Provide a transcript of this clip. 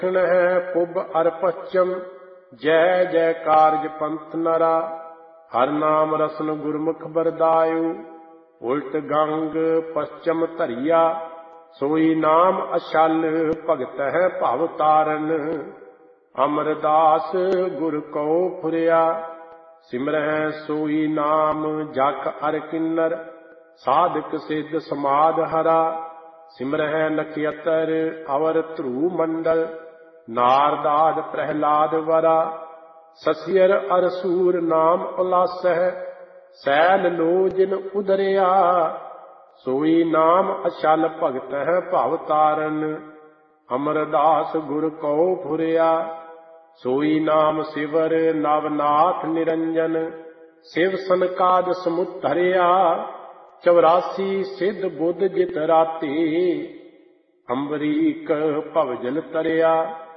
ਹੈ ਪੁਬ ਅਰ ਪਛਮ, ਜੈ ਜੈ ਕਾਰਜ ਪੰਥ ਨਰਾ। ਹਰ ਨਾਮ ਰਸਨ ਗੁਰਮੁਖ ਬਰਦਾਇਉ, ਉਲਟ ਗੰਗ ਪਛਮ ਧਰਿਆ। ਸੋਈ ਨਾਮ ਅਛਲ, ਭਗਤ ਹੈ ਭਵ ਤਾਰਨ। ਅਮਰਦਾਸ ਗੁਰ ਕਉ ਫੁਰਿਆ, ਸਿਮਰਹਿ ਸੋਈ ਨਾਮ ਜਖ ਅਰ ਕਿੰਨਰ। ਸਾਧਕ ਸਿੱਧ ਸਮਾਧ ਹਰਾ, ਸਿਮਰਹਿ ਨਖਯਤਰ ਅਵਰ ਧਰੂ ਮੰਡਲ। ਨਾਰਦਾਦ ਪ੍ਰਹਿਲਾਦ ਵਰਾ, ਸਸਿਅਰ ਅਰ ਸੂਰ ਨਾਮ ਉਲਾਸਹਿ। ਸੈਲ ਲੋ ਜਿਨ ਉਦਰਿਆ, ਸੋਈ ਨਾਮ ਅਛਲ ਭਗਤ ਹੈ ਭਵ ਤਾਰਨ। ਅਮਰਦਾਸ ਗੁਰ ਕਉ ਫੁਰਿਆ, ਸੋਈ ਨਾਮ ਸਿਵਰ ਨਵਨਾਥ ਨਿਰੰਜਨ। ਸਿਵ ਸਨਕਾਦ ਸਮੁੱਧਰਿਆ, 84 ਸਿੱਧ ਬੁੱਧ ਜਿਤ ਰਾਤੀ। ਅੰਬਰੀਕ ਭਵਜਨ ਤਰਿਆ,